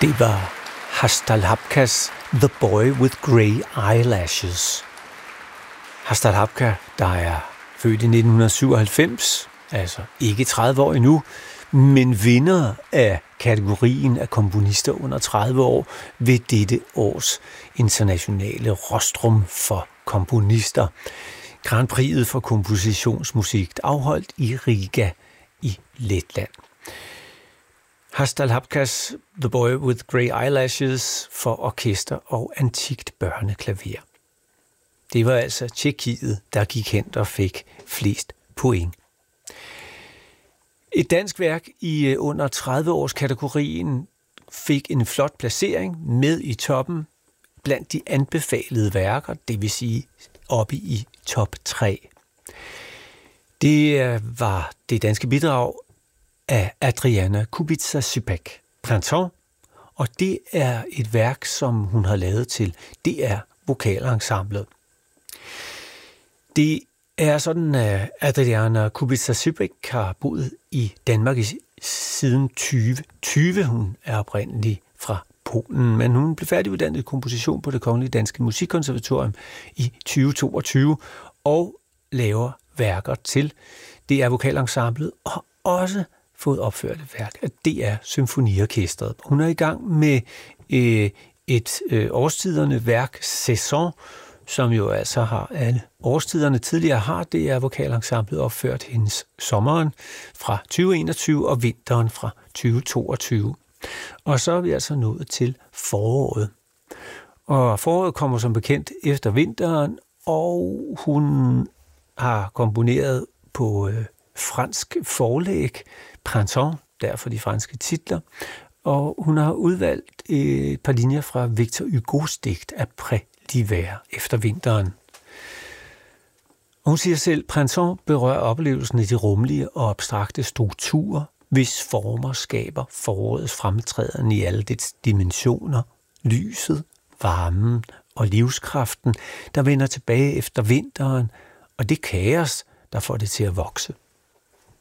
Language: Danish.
Det var Hastalhapkas The Boy with Grey Eyelashes. Hastalhapka, der er født i 1997, altså ikke 30 år endnu, men vinder af kategorien af komponister under 30 år ved dette års internationale rostrum for komponister. Grand Prixet for kompositionsmusik afholdt i Riga i Letland. Hastalhapkas The Boy with Grey Eyelashes for orkester og antikt børneklaver. Det var altså Tjekkiet, der gik hen og fik flest point. Et dansk værk i under 30-års-kategorien fik en flot placering med i toppen blandt de anbefalede værker, det vil sige oppe i top 3. Det var det danske bidrag af Adriana Kubica-Sypek, Printemps, og det er et værk, som hun har lavet til DR Vokalensemblet. Det er sådan, at Adriana Kubica-Sypek har boet i Danmark siden 2020. Hun er oprindelig fra Polen, men hun blev færdiguddannet i komposition på Det Kongelige Danske Musikkonservatorium i 2022 og laver værker til DR Vokalensemblet og har også fået opført et værk af DR Symfoniorkestret. Hun er i gang med et årstiderne værk, Saison, som jo altså har alle årstiderne. Tidligere har DR Vokalensemblet opført hendes sommeren fra 2021 og vinteren fra 2022. Og så er vi altså nået til foråret. Og foråret kommer som bekendt efter vinteren, og hun har komponeret på fransk forlæg, Printemps, derfor de franske titler, og hun har udvalgt et par linjer fra Victor Hugos digt Après l'hiver, efter vinteren. Og hun siger selv, Printemps berører oplevelsen af de rumlige og abstrakte strukturer, hvis former skaber forårets fremtræden i alle dets dimensioner, lyset, varmen og livskraften, der vender tilbage efter vinteren, og det kaos, der får det til at vokse.